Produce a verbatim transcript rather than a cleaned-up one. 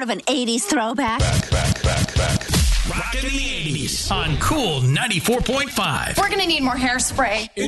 of an eighties throwback? Back, back, back, back. Rockin' the eighties on Cool ninety-four point five. We're going to need more hairspray.